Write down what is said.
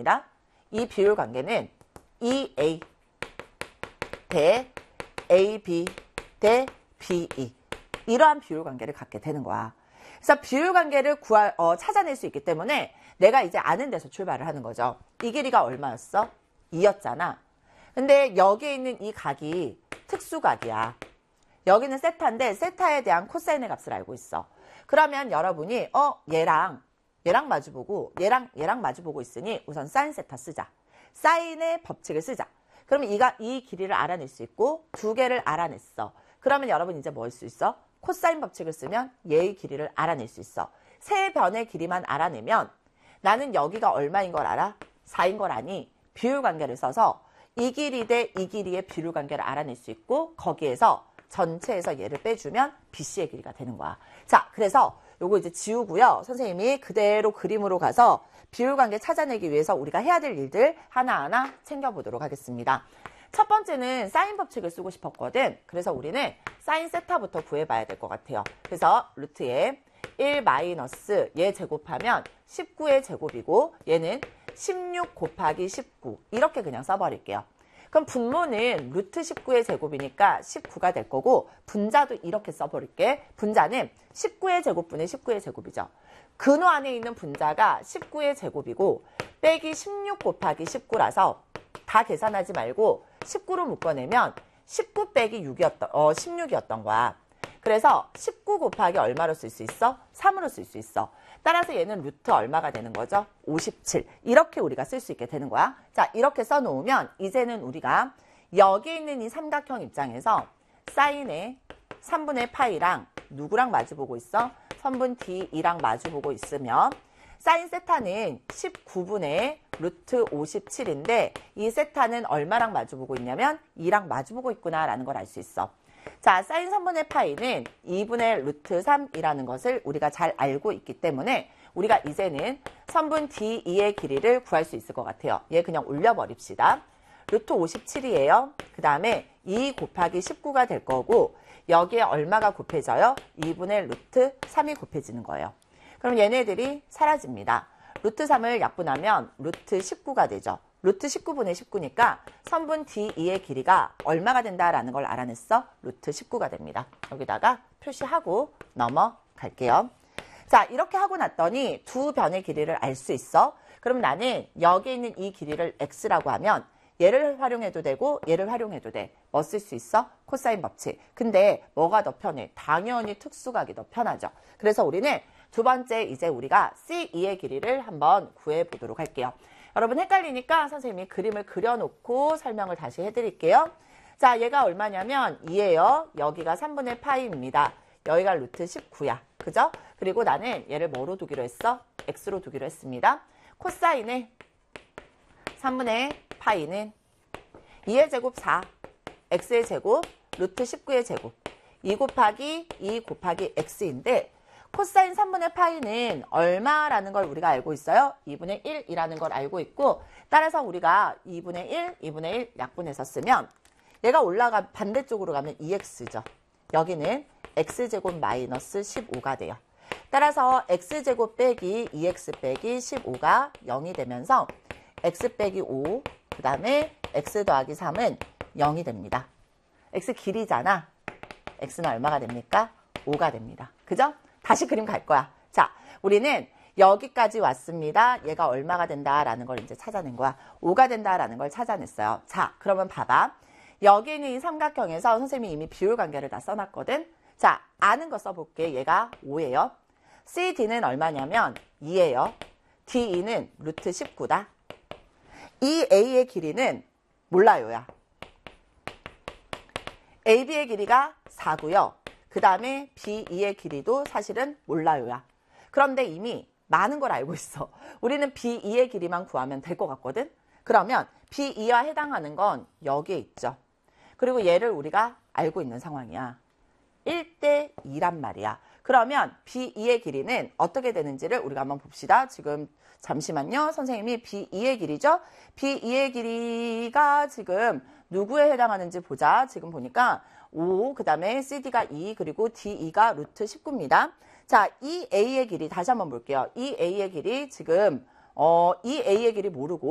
겁니다. 이 비율 관계는 EA 대 AB 대 BE 이러한 비율 관계를 갖게 되는 거야. 그래서 비율 관계를 찾아낼 수 있기 때문에 내가 이제 아는 데서 출발을 하는 거죠. 이 길이가 얼마였어? 2였잖아. 근데 여기에 있는 이 각이 특수각이야. 여기는 세타인데 세타에 대한 코사인의 값을 알고 있어. 그러면 여러분이 얘랑 마주보고 얘랑 마주보고 있으니 우선 사인 세타 쓰자. 사인의 법칙을 쓰자. 그러면 이 길이를 알아낼 수 있고 두 개를 알아냈어. 그러면 여러분 이제 뭐 할 수 있어? 코사인 법칙을 쓰면 얘의 길이를 알아낼 수 있어. 세 변의 길이만 알아내면 나는 여기가 얼마인 걸 알아? 4인 걸 아니? 비율 관계를 써서 이 길이 대 이 길이의 비율 관계를 알아낼 수 있고 거기에서 전체에서 얘를 빼주면 BC의 길이가 되는 거야. 자, 그래서 요거 이제 지우고요. 선생님이 그대로 그림으로 가서 비율 관계 찾아내기 위해서 우리가 해야 될 일들 하나하나 챙겨보도록 하겠습니다. 첫 번째는 사인 법칙을 쓰고 싶었거든. 그래서 우리는 사인 세타부터 구해봐야 될 것 같아요. 그래서 루트에 1 마이너스 얘 제곱하면 19의 제곱이고 얘는 16 곱하기 19 이렇게 그냥 써버릴게요. 그럼 분모는 루트 19의 제곱이니까 19가 될 거고 분자도 이렇게 써버릴게. 분자는 19의 제곱분의 19의 제곱이죠. 근호 안에 있는 분자가 19의 제곱이고 빼기 16 곱하기 19라서 다 계산하지 말고 19로 묶어내면 19 빼기 16이었던 거야. 그래서 19 곱하기 얼마로 쓸 수 있어? 3으로 쓸 수 있어. 따라서 얘는 루트 얼마가 되는 거죠? 57. 이렇게 우리가 쓸 수 있게 되는 거야. 자, 이렇게 써놓으면 이제는 우리가 여기 있는 이 삼각형 입장에서 사인의 3분의 파이랑 누구랑 마주보고 있어? 선분 D2랑 마주보고 있으면 사인 세타는 19분의 루트 57인데 이 세타는 얼마랑 마주보고 있냐면 2랑 마주보고 있구나라는 걸 알 수 있어. 자, 사인 3분의 파이는 2분의 루트 3이라는 것을 우리가 잘 알고 있기 때문에 우리가 이제는 선분 D2의 길이를 구할 수 있을 것 같아요. 얘 그냥 올려버립시다. 루트 57이에요. 그 다음에 2 곱하기 19가 될 거고 여기에 얼마가 곱해져요? 2분의 루트 3이 곱해지는 거예요. 그럼 얘네들이 사라집니다. 루트 3을 약분하면 루트 19가 되죠. 루트 19분의 19니까 선분 D2의 길이가 얼마가 된다라는 걸 알아냈어? 루트 19가 됩니다. 여기다가 표시하고 넘어갈게요. 자, 이렇게 하고 났더니 두 변의 길이를 알 수 있어. 그럼 나는 여기 있는 이 길이를 x라고 하면 얘를 활용해도 되고 얘를 활용해도 돼. 뭐 쓸 수 있어? 코사인 법칙. 근데 뭐가 더 편해? 당연히 특수각이 더 편하죠. 그래서 우리는 두 번째 이제 우리가 C2의 길이를 한번 구해보도록 할게요. 여러분 헷갈리니까 선생님이 그림을 그려놓고 설명을 다시 해드릴게요. 자, 얘가 얼마냐면 2예요. 여기가 3분의 파이입니다. 여기가 루트 19야. 그죠? 그리고 나는 얘를 뭐로 두기로 했어? x로 두기로 했습니다. 코사인의 3분의 파이는 2의 제곱 4, x의 제곱, 루트 19의 제곱, 2 곱하기 2 곱하기 x인데 코사인 3분의 파이는 얼마라는 걸 우리가 알고 있어요? 2분의 1이라는 걸 알고 있고 따라서 우리가 2분의 1 약분해서 쓰면 얘가 반대쪽으로 가면 2x죠. 여기는 x제곱 마이너스 15가 돼요. 따라서 x제곱 빼기 2x 빼기 15가 0이 되면서 x 빼기 5, 그 다음에 x 더하기 3은 0이 됩니다. x 길이잖아. x는 얼마가 됩니까? 5가 됩니다. 그죠? 다시 그림 갈 거야. 자, 우리는 여기까지 왔습니다. 얘가 얼마가 된다라는 걸 이제 찾아낸 거야. 5가 된다라는 걸 찾아냈어요. 자, 그러면 봐봐. 여기 있는 이 삼각형에서 선생님이 이미 비율 관계를 다 써놨거든. 자, 아는 거 써볼게. 얘가 5예요. CD는 얼마냐면 2예요. DE는 루트 19다. 이 A의 길이는 몰라요야. AB의 길이가 4고요. 그 다음에 B2의 길이도 사실은 몰라요야. 그런데 이미 많은 걸 알고 있어. 우리는 B2의 길이만 구하면 될 것 같거든. 그러면 B2와 해당하는 건 여기에 있죠. 그리고 얘를 우리가 알고 있는 상황이야. 1대 2란 말이야. 그러면 B2의 길이는 어떻게 되는지를 우리가 한번 봅시다. 지금 잠시만요. 선생님이 B2의 길이죠. B2의 길이가 지금 누구에 해당하는지 보자. 지금 보니까 5, 그 다음에 CD가 2, 그리고 DE가 루트 19입니다. 자, 이 A의 길이 다시 한번 볼게요. 이 A의 길이 지금 이 A의 길이 모르고